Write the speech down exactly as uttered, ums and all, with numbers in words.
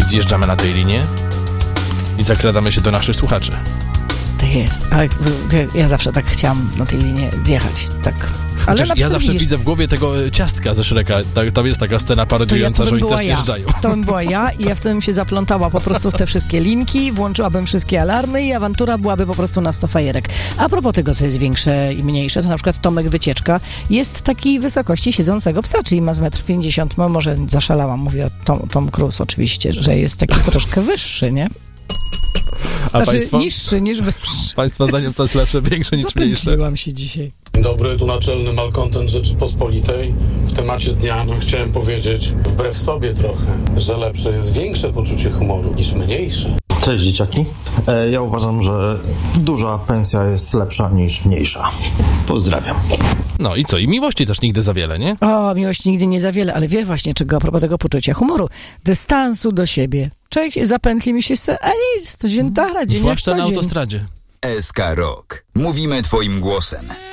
zjeżdżamy na tej linie i zakradamy się do naszych słuchaczy. Tak jest, ale ja zawsze tak chciałam na tej linie zjechać, tak. Ale Chociaż ja zawsze widzisz, widzę w głowie tego ciastka ze Shreka. Ta, tam jest taka scena parodiująca, ja że oni też ja. zjeżdżają. To bym była ja i ja wtedy bym się zaplątała po prostu w te wszystkie linki, włączyłabym wszystkie alarmy i awantura byłaby po prostu na sto fajerek. A propos tego, co jest większe i mniejsze, to na przykład Tomek Wycieczka jest takiej wysokości siedzącego psa, czyli ma z metr pięćdziesiąt, no może zaszalałam, mówię o Tom, Tom Cruise oczywiście, że jest taki troszkę wyższy, nie? A znaczy państwo? Niższy niż wyższy. Państwa zdaniem co jest lepsze, większe niż mniejsze? Zapętliłam się dzisiaj. Dzień dobry, tu naczelny malkontent Rzeczypospolitej. W temacie dnia no, chciałem powiedzieć, wbrew sobie trochę, że lepsze jest większe poczucie humoru niż mniejsze. Cześć dzieciaki. E, ja uważam, że duża pensja jest lepsza niż mniejsza. Pozdrawiam. No i co? I miłości też nigdy za wiele, nie? O, miłości nigdy nie za wiele, ale wie właśnie czego a propos tego poczucia humoru. Dystansu do siebie. Człowiek się zapętli mi się, a nic, to ziętara, dzień Zwłaszcza jak co na dzień. autostradzie. S K Rock. Mówimy twoim głosem.